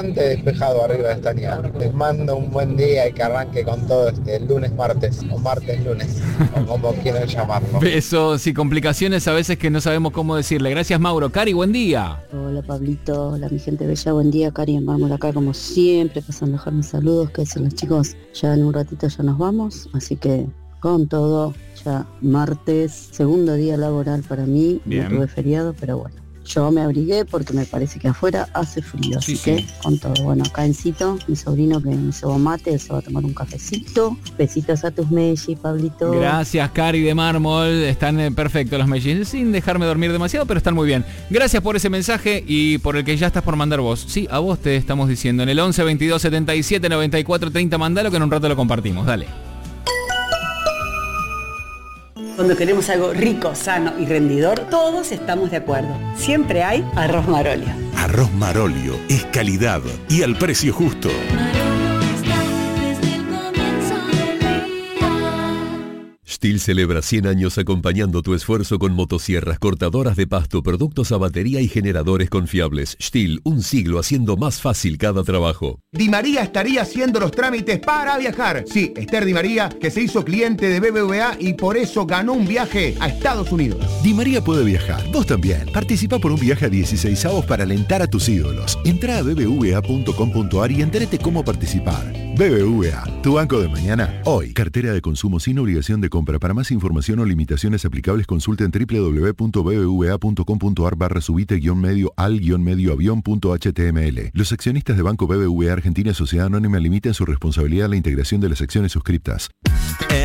Despejado arriba de esta nieve. Les mando un buen día y que arranque con todo el lunes, martes, o martes, lunes, o como quieran llamarlo. Besos y complicaciones a veces que no sabemos cómo decirle. Gracias, Mauro. Cari, buen día. Hola Pablito, hola mi gente bella, buen día, Cari, vamos acá como siempre, pasando a dejar mis saludos, que dicen los chicos, ya en un ratito ya nos vamos, así que con todo, ya martes, segundo día laboral para mí, Bien. no tuve feriado, pero bueno. Yo me abrigué porque me parece que afuera hace frío, así que con todo. Bueno, acá encito, mi sobrino que me cebó mate, él se va a tomar un cafecito. Besitos a tus Messi, Pablito. Gracias, Cari de Mármol. Están perfectos los Mellis, sin dejarme dormir demasiado, pero están muy bien. Gracias por ese mensaje y por el que ya estás por mandar vos. Sí, a vos te estamos diciendo. En el 11 22 77 94 30, mandalo que en un rato lo compartimos. Dale. Cuando queremos algo rico, sano y rendidor, todos estamos de acuerdo. Siempre hay arroz Marolio. Arroz Marolio es calidad y al precio justo. Stihl celebra 100 años acompañando tu esfuerzo con motosierras, cortadoras de pasto, productos a batería y generadores confiables. Stihl, un siglo haciendo más fácil cada trabajo. Di María estaría haciendo los trámites para viajar. Sí, Esther Di María, que se hizo cliente de BBVA y por eso ganó un viaje a Estados Unidos. Di María puede viajar, vos también. Participa por un viaje a 16avos para alentar a tus ídolos. Entrá a bbva.com.ar y entérate cómo participar. BBVA, tu banco de mañana, hoy. Cartera de consumo sin obligación de compra. Para más información o limitaciones aplicables, consulten www.bbva.com.ar/subite-medio al-medio-avión.html. Los accionistas de Banco BBVA Argentina Sociedad Anónima limitan su responsabilidad a la integración de las acciones suscriptas.